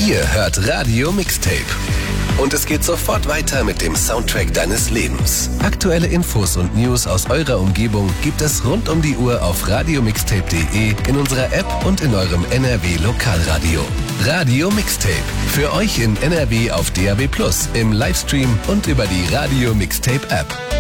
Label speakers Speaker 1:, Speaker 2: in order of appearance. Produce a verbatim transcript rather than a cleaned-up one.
Speaker 1: Ihr hört Radio Mixtape. Und es geht sofort weiter mit dem Soundtrack deines Lebens. Aktuelle Infos und News aus eurer Umgebung gibt es rund um die Uhr auf radiomixtape punkt de, in unserer App und in eurem N R W Lokalradio. Radio Mixtape. Für euch in N R W auf D A B plus, im Livestream und über die Radio Mixtape App.